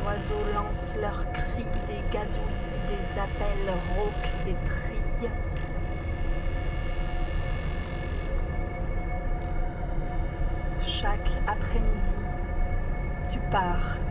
oiseaux lancent leurs cris, des gazouillis, des appels rauques, des trilles. Chaque après-midi, tu pars